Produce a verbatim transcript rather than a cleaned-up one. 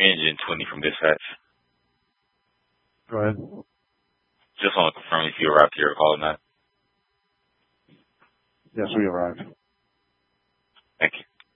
Engine twenty from dispatch. Go ahead. Just want to confirm if you arrived here at Hall nine. Yes, we arrived.